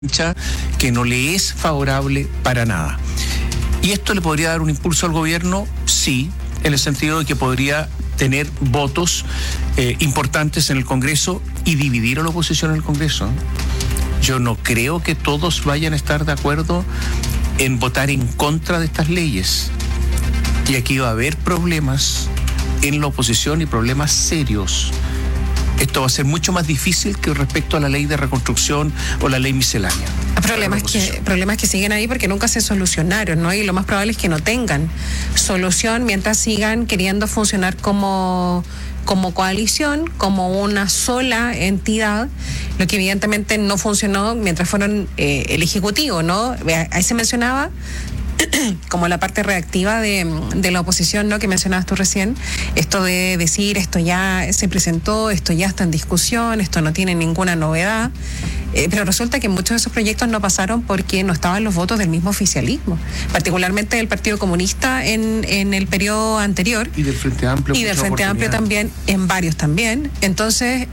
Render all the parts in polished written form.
que no le es favorable para nada. ¿Y esto le podría dar un impulso al gobierno? Sí, en el sentido de que podría tener votos importantes en el Congreso y dividir a la oposición en el Congreso. Yo no creo que todos vayan a estar de acuerdo en votar en contra de estas leyes. Y aquí va a haber problemas en la oposición y problemas serios. Esto va a ser mucho más difícil que respecto a la ley de reconstrucción o la ley miscelánea. Problemas que siguen ahí porque nunca se solucionaron, ¿no? Y lo más probable es que no tengan solución mientras sigan queriendo funcionar como coalición, como una sola entidad, lo que evidentemente no funcionó mientras fueron el Ejecutivo, ¿no? Ahí se mencionaba como la parte reactiva de la oposición, ¿no? Que mencionabas tú recién, esto de decir esto ya se presentó, esto ya está en discusión, esto no tiene ninguna novedad, pero resulta que muchos de esos proyectos no pasaron porque no estaban los votos del mismo oficialismo, particularmente del Partido Comunista en el periodo anterior y del Frente Amplio, y del Frente Amplio también, en varios también. Entonces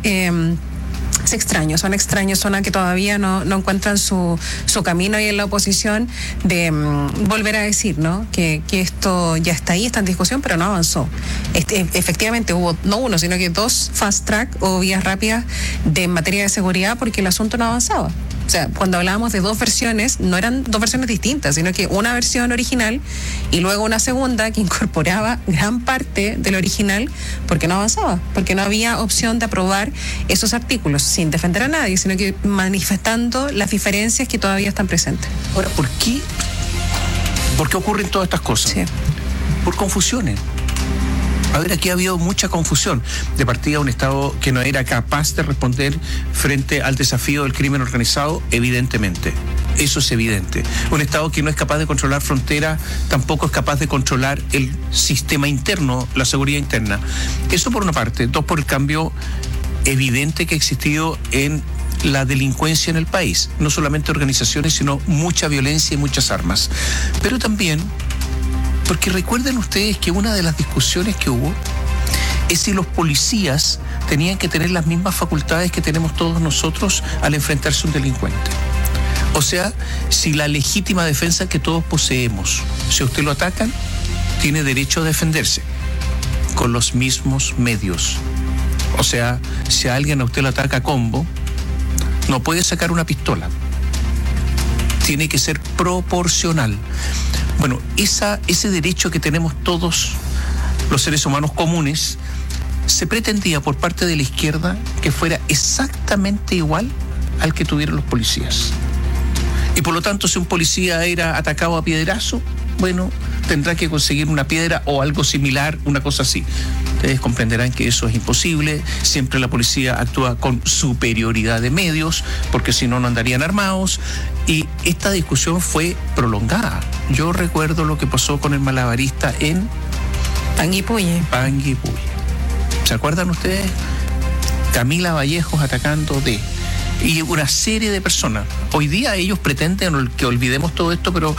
son extraños, son a que todavía no encuentran su camino ahí en la oposición de volver a decir, ¿no? Que esto ya está ahí, está en discusión, pero no avanzó. Efectivamente hubo no uno, sino que 2 fast track o vías rápidas en materia de seguridad porque el asunto no avanzaba. O sea, cuando hablábamos de 2 versiones, no eran 2 versiones distintas, sino que una versión original y luego una segunda que incorporaba gran parte del original porque no avanzaba, porque no había opción de aprobar esos artículos sin defender a nadie, sino que manifestando las diferencias que todavía están presentes. Ahora, ¿por qué ocurren todas estas cosas? Sí. Por confusiones. A ver, aquí ha habido mucha confusión. De partida, un Estado que no era capaz de responder frente al desafío del crimen organizado, evidentemente. Eso es evidente. Un Estado que no es capaz de controlar fronteras, tampoco es capaz de controlar el sistema interno, la seguridad interna. Eso por una parte. 2, por el cambio evidente que ha existido en la delincuencia en el país. No solamente organizaciones, sino mucha violencia y muchas armas. Pero también porque recuerden ustedes que una de las discusiones que hubo es si los policías tenían que tener las mismas facultades que tenemos todos nosotros al enfrentarse a un delincuente. O sea, si la legítima defensa que todos poseemos, si a usted lo atacan, tiene derecho a defenderse con los mismos medios. O sea, si a alguien a usted lo ataca a combo, no puede sacar una pistola. Tiene que ser proporcional. Bueno, ese derecho que tenemos todos los seres humanos comunes, se pretendía por parte de la izquierda que fuera exactamente igual al que tuvieron los policías. Y por lo tanto, si un policía era atacado a piedrazo, bueno, tendrá que conseguir una piedra o algo similar, una cosa así. Ustedes comprenderán que eso es imposible. Siempre la policía actúa con superioridad de medios, porque si no, no andarían armados. Y esta discusión fue prolongada. Yo recuerdo lo que pasó con el malabarista en Panguipulli. ¿Se acuerdan ustedes? Camila Vallejos atacando y una serie de personas. Hoy día ellos pretenden que olvidemos todo esto, pero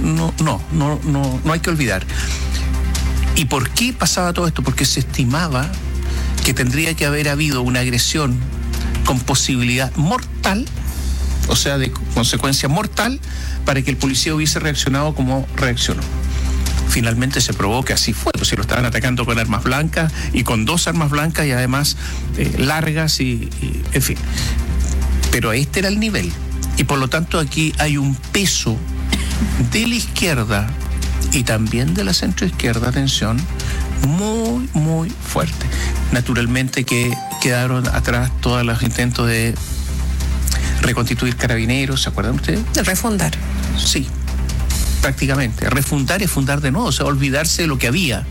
no hay que olvidar. ¿Y por qué pasaba todo esto? Porque se estimaba que tendría que haber habido una agresión con posibilidad mortal, o sea, de consecuencia mortal, para que el policía hubiese reaccionado como reaccionó. Finalmente se probó que así fue, pues se lo estaban atacando con armas blancas y con 2 armas blancas y además largas y en fin. Pero este era el nivel. Y por lo tanto aquí hay un peso de la izquierda y también de la centroizquierda, atención, muy, muy fuerte. Naturalmente que quedaron atrás todos los intentos de reconstituir Carabineros, ¿se acuerdan ustedes? De refundar. Sí, prácticamente. Refundar es fundar de nuevo, o sea, olvidarse de lo que había.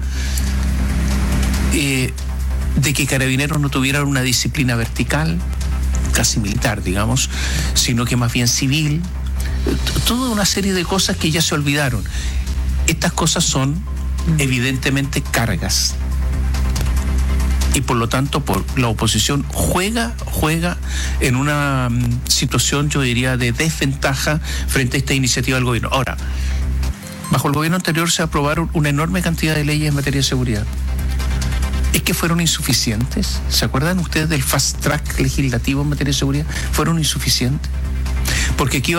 De que Carabineros no tuvieran una disciplina vertical, casi militar, digamos, sino que más bien civil. Toda una serie de cosas que ya se olvidaron. Estas cosas son evidentemente cargas. Y por lo tanto, la oposición juega en una situación, yo diría, de desventaja frente a esta iniciativa del gobierno. Ahora, bajo el gobierno anterior se aprobaron una enorme cantidad de leyes en materia de seguridad. ¿Es que fueron insuficientes? ¿Se acuerdan ustedes del fast track legislativo en materia de seguridad? ¿Fueron insuficientes? porque aquí